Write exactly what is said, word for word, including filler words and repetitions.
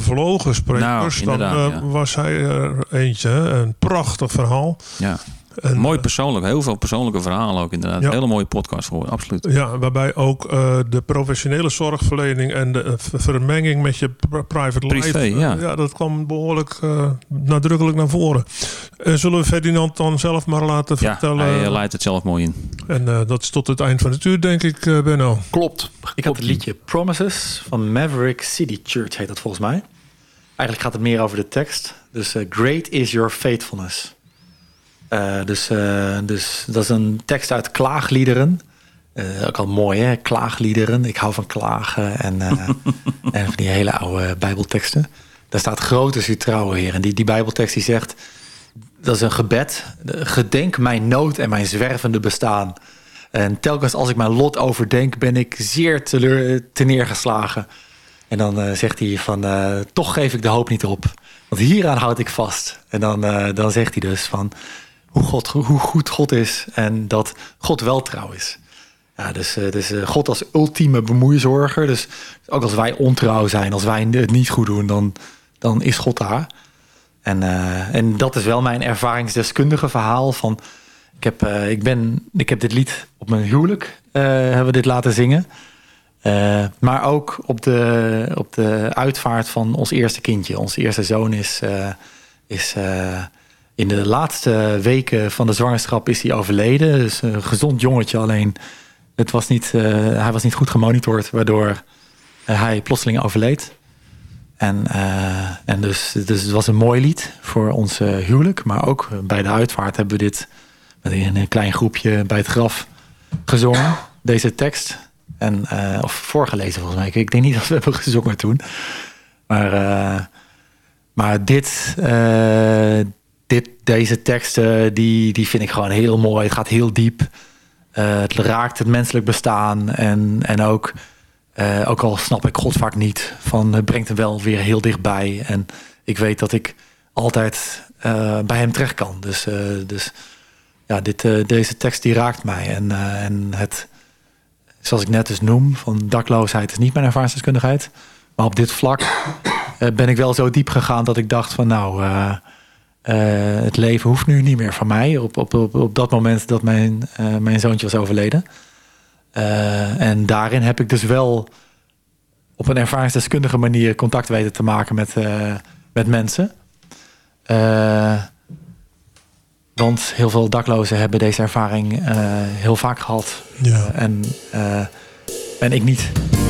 bevlogen sprekers, nou, dan uh, ja. was hij er eentje. Een prachtig verhaal. Ja. En, mooi persoonlijk, heel veel persoonlijke verhalen ook inderdaad. Ja. Hele mooie podcast geworden, absoluut. Ja, waarbij ook uh, de professionele zorgverlening en de uh, vermenging met je pr- private life, Privé, ja. Uh, ja, dat kwam behoorlijk uh, nadrukkelijk naar voren. Uh, zullen we Ferdinand dan zelf maar laten ja, vertellen? hij uh, leidt het zelf mooi in. En uh, dat is tot het eind van het uur, denk ik, uh, Benno. Klopt. Ik had het liedje Promises van Maverick City Church, heet dat volgens mij. Eigenlijk gaat het meer over de tekst. Dus uh, Great is your faithfulness. Uh, dus, uh, dus dat is een tekst uit klaagliederen. Uh, ook al mooi, hè? Klaagliederen. Ik hou van klagen. En, uh, en van die hele oude bijbelteksten. Daar staat groot is uw trouwe Heer. En die, die bijbeltekst die zegt... Dat is een gebed. Gedenk mijn nood en mijn zwervende bestaan. En telkens als ik mijn lot overdenk... ben ik zeer teleur, teneergeslagen. En dan uh, zegt hij van... Uh, toch geef ik de hoop niet op. Want hieraan houd ik vast. En dan, uh, dan zegt hij dus van... Hoe, God, hoe goed God is en dat God wel trouw is. Ja, dus, dus God als ultieme bemoeizorger. Dus ook als wij ontrouw zijn, als wij het niet goed doen, dan, dan is God daar. En, uh, en dat is wel mijn ervaringsdeskundige verhaal. Van, ik, heb, uh, ik, ben, ik heb dit lied op mijn huwelijk uh, hebben we dit laten zingen. Uh, maar ook op de, op de uitvaart van ons eerste kindje. Ons eerste zoon is... Uh, is uh, In de laatste weken van de zwangerschap is hij overleden. Dus een gezond jongetje, alleen het was niet, uh, hij was niet goed gemonitord... waardoor uh, hij plotseling overleed. En, uh, en dus, dus het was een mooi lied voor ons uh, huwelijk. Maar ook bij de uitvaart hebben we dit... met een klein groepje bij het graf gezongen. Deze tekst. En, uh, of voorgelezen volgens mij. Ik denk niet dat we hebben gezongen toen. Maar, uh, maar dit... Uh, Dit, deze teksten, die, die vind ik gewoon heel mooi. Het gaat heel diep. Uh, het raakt het menselijk bestaan. En, en ook, uh, ook al snap ik God vaak niet... van het brengt hem wel weer heel dichtbij. En ik weet dat ik altijd uh, bij hem terecht kan. Dus, uh, dus ja, dit, uh, deze tekst die raakt mij. En, uh, en het, zoals ik net dus noem... van dakloosheid is niet mijn ervaringsdeskundigheid. Maar op dit vlak uh, ben ik wel zo diep gegaan... dat ik dacht van nou... Uh, Uh, het leven hoeft nu niet meer van mij. Op, op, op, op dat moment dat mijn, uh, mijn zoontje was overleden. Uh, en daarin heb ik dus wel... op een ervaringsdeskundige manier... contact weten te maken met, uh, met mensen. Uh, want heel veel daklozen hebben deze ervaring... Uh, heel vaak gehad. Ja. Uh, en, uh, en ik niet.